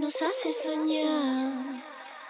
nos hace soñar.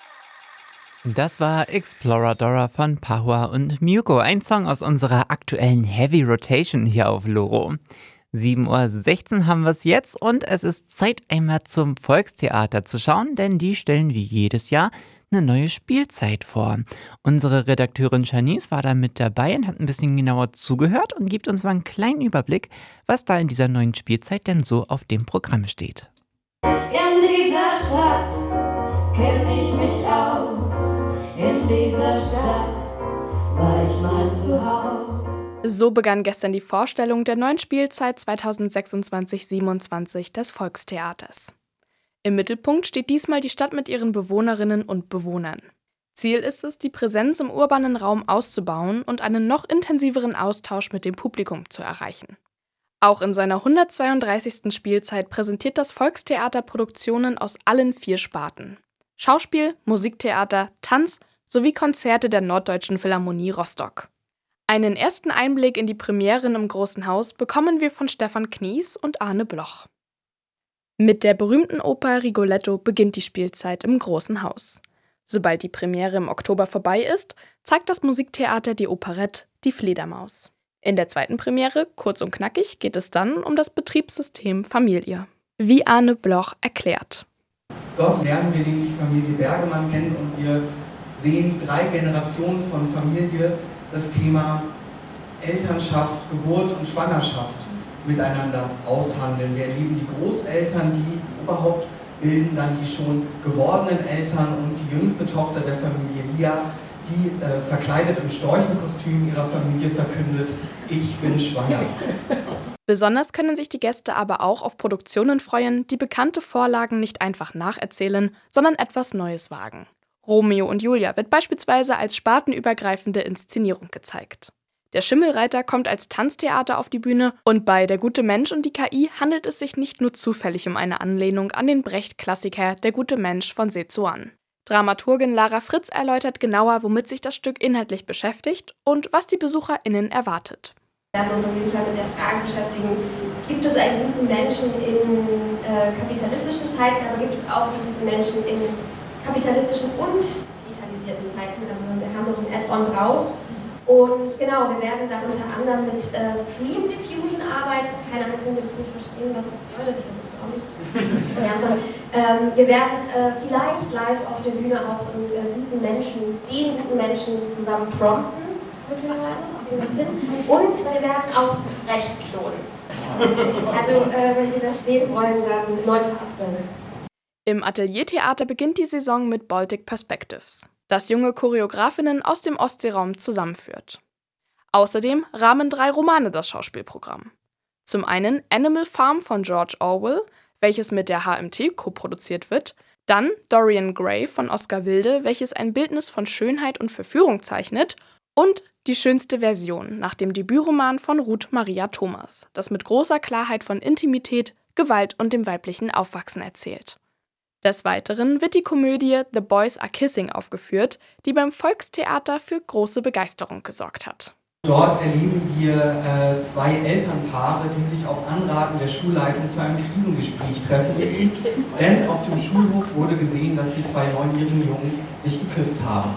Das war Exploradora von Pahua und Myuko, ein Song aus unserer aktuellen Heavy Rotation hier auf Loro. 7:16 Uhr haben wir es jetzt und es ist Zeit, einmal zum Volkstheater zu schauen, denn die stellen wie jedes Jahr eine neue Spielzeit vor. Unsere Redakteurin Shanice war da mit dabei und hat ein bisschen genauer zugehört und gibt uns mal einen kleinen Überblick, was da in dieser neuen Spielzeit denn so auf dem Programm steht. In dieser Stadt kenn ich mich aus. In dieser Stadt war ich mal zu Haus. So begann gestern die Vorstellung der neuen Spielzeit 2026/27 des Volkstheaters. Im Mittelpunkt steht diesmal die Stadt mit ihren Bewohnerinnen und Bewohnern. Ziel ist es, die Präsenz im urbanen Raum auszubauen und einen noch intensiveren Austausch mit dem Publikum zu erreichen. Auch in seiner 132. Spielzeit präsentiert das Volkstheater Produktionen aus allen 4 Sparten: Schauspiel, Musiktheater, Tanz sowie Konzerte der Norddeutschen Philharmonie Rostock. Einen ersten Einblick in die Premieren im Großen Haus bekommen wir von Stefan Knies und Arne Bloch. Mit der berühmten Oper Rigoletto beginnt die Spielzeit im Großen Haus. Sobald die Premiere im Oktober vorbei ist, zeigt das Musiktheater die Operette Die Fledermaus. In der zweiten Premiere, kurz und knackig, geht es dann um das Betriebssystem Familie. Wie Arne Bloch erklärt. Dort lernen wir nämlich Familie Bergemann kennen und wir sehen 3 Generationen von Familie das Thema Elternschaft, Geburt und Schwangerschaft miteinander aushandeln. Wir erleben die Großeltern, die überhaupt bilden, dann die schon gewordenen Eltern und die jüngste Tochter der Familie Lia, die verkleidet im Storchenkostüm ihrer Familie verkündet: Ich bin schwanger. Besonders können sich die Gäste aber auch auf Produktionen freuen, die bekannte Vorlagen nicht einfach nacherzählen, sondern etwas Neues wagen. Romeo und Julia wird beispielsweise als spartenübergreifende Inszenierung gezeigt. Der Schimmelreiter kommt als Tanztheater auf die Bühne und bei Der gute Mensch und die KI handelt es sich nicht nur zufällig um eine Anlehnung an den Brecht-Klassiker Der gute Mensch von Sezuan. Dramaturgin Lara Fritz erläutert genauer, womit sich das Stück inhaltlich beschäftigt und was die BesucherInnen erwartet. Wir werden uns auf jeden Fall mit der Frage beschäftigen, gibt es einen guten Menschen in kapitalistischen Zeiten, aber gibt es auch die guten Menschen in kapitalistischen und digitalisierten Zeiten. Also wir haben noch ein Add-on drauf. Und genau, wir werden da unter anderem mit Stream Diffusion arbeiten. Keine Ahnung, wenn wir das nicht verstehen, was das bedeutet. Ich weiß das auch nicht. Wir werden vielleicht live auf der Bühne auch den guten Menschen zusammen prompten, möglicherweise. Und wir werden auch Brecht klonen. Also, wenn Sie das sehen wollen, dann 9. April. Im Ateliertheater beginnt die Saison mit Baltic Perspectives, das junge Choreografinnen aus dem Ostseeraum zusammenführt. Außerdem rahmen 3 Romane das Schauspielprogramm. Zum einen Animal Farm von George Orwell, welches mit der HMT koproduziert wird, dann Dorian Gray von Oskar Wilde, welches ein Bildnis von Schönheit und Verführung zeichnet, und Die schönste Version nach dem Debütroman von Ruth Maria Thomas, das mit großer Klarheit von Intimität, Gewalt und dem weiblichen Aufwachsen erzählt. Des Weiteren wird die Komödie The Boys Are Kissing aufgeführt, die beim Volkstheater für große Begeisterung gesorgt hat. Dort erleben wir 2 Elternpaare, die sich auf Anraten der Schulleitung zu einem Krisengespräch treffen müssen. Denn auf dem Schulhof wurde gesehen, dass die 2 9-jährigen Jungen sich geküsst haben.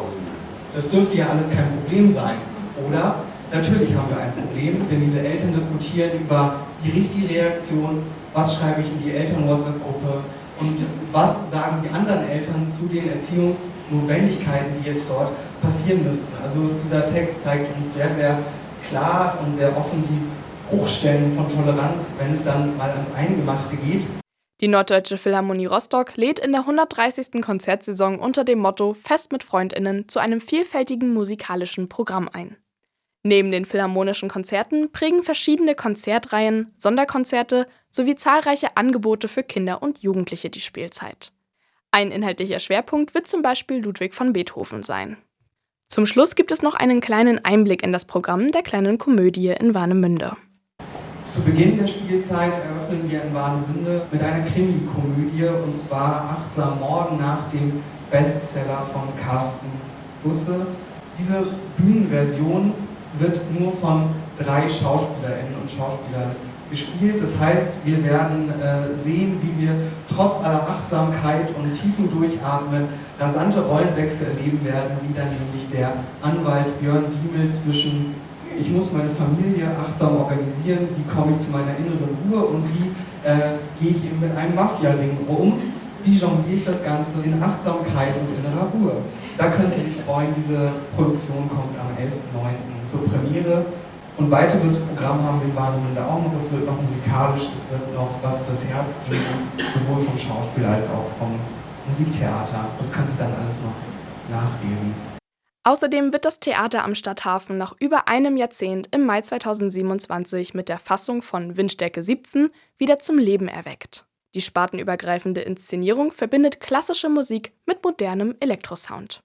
Das dürfte ja alles kein Problem sein, oder? Natürlich haben wir ein Problem, denn diese Eltern diskutieren über die richtige Reaktion, was schreibe ich in die Eltern-WhatsApp-Gruppe und was sagen die anderen Eltern zu den Erziehungsnotwendigkeiten, die jetzt dort passieren müssten. Also dieser Text zeigt uns sehr, sehr klar und sehr offen die Bruchstellen von Toleranz, wenn es dann mal ans Eingemachte geht. Die Norddeutsche Philharmonie Rostock lädt in der 130. Konzertsaison unter dem Motto Fest mit FreundInnen zu einem vielfältigen musikalischen Programm ein. Neben den philharmonischen Konzerten prägen verschiedene Konzertreihen, Sonderkonzerte sowie zahlreiche Angebote für Kinder und Jugendliche die Spielzeit. Ein inhaltlicher Schwerpunkt wird zum Beispiel Ludwig van Beethoven sein. Zum Schluss gibt es noch einen kleinen Einblick in das Programm der kleinen Komödie in Warnemünde. Zu Beginn der Spielzeit eröffnen wir in Warnemünde mit einer Krimi-Komödie, und zwar Achtsam Morden nach dem Bestseller von Carsten Busse. Diese Bühnenversion wird nur von 3 SchauspielerInnen und Schauspielern gespielt. Das heißt, wir werden sehen, wie wir trotz aller Achtsamkeit und tiefen Durchatmen rasante Rollenwechsel erleben werden, wie dann nämlich der Anwalt Björn Diemel zwischen ich muss meine Familie achtsam organisieren, wie komme ich zu meiner inneren Ruhe und wie gehe ich eben mit einem Mafia-Ring um, wie jongliere ich das Ganze in Achtsamkeit und innerer Ruhe. Da können Sie sich freuen, diese Produktion kommt am 11.09. zur Premiere. Und weiteres Programm haben wir in Warnemünde auch noch. Es wird noch musikalisch, es wird noch was fürs Herz geben, sowohl vom Schauspiel als auch vom Musiktheater. Das können Sie dann alles noch nachlesen. Außerdem wird das Theater am Stadthafen nach über einem Jahrzehnt im Mai 2027 mit der Fassung von Windstärke 17 wieder zum Leben erweckt. Die spartenübergreifende Inszenierung verbindet klassische Musik mit modernem Elektrosound.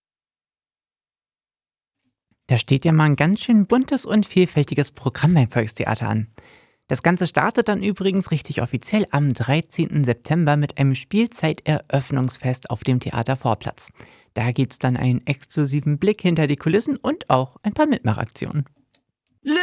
Da steht ja mal ein ganz schön buntes und vielfältiges Programm beim Volkstheater an. Das Ganze startet dann übrigens richtig offiziell am 13. September mit einem Spielzeiteröffnungsfest auf dem Theatervorplatz. Da gibt's dann einen exklusiven Blick hinter die Kulissen und auch ein paar Mitmachaktionen.